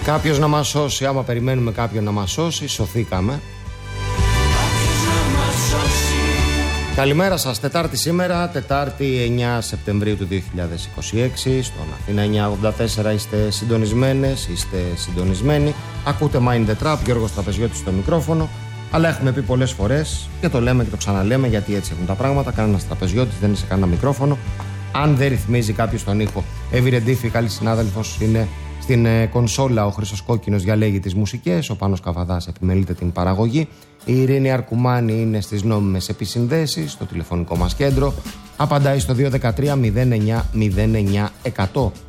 Κάποιος να μας σώσει, άμα περιμένουμε κάποιον να μας σώσει, σωθήκαμε. Καλημέρα σας, Τετάρτη σήμερα, Τετάρτη 9 Σεπτεμβρίου του 2026. Στον Αθήνα 984 είστε συντονισμένες, είστε συντονισμένοι. Ακούτε Mind the Trap, Γιώργος Τραπεζιώτης στο μικρόφωνο. Αλλά έχουμε πει πολλές φορές και το λέμε και το ξαναλέμε, γιατί έτσι έχουν τα πράγματα. Κανένας τραπεζιώτης δεν είναι σε κανένα μικρόφωνο. Αν δεν ρυθμίζει κάποιος τον ήχο, Εύη καλή συνάδελφος, είναι στην κονσόλα. Ο Χρήστος Κόκκινος διαλέγει τις μουσικές, ο Πάνος Καβαδάς επιμελείται την παραγωγή. Η Ειρήνη Αρκουμάνη είναι στις νόμιμες επισυνδέσεις, στο τηλεφωνικό μας κέντρο. Απαντάει στο 213 09 09 100.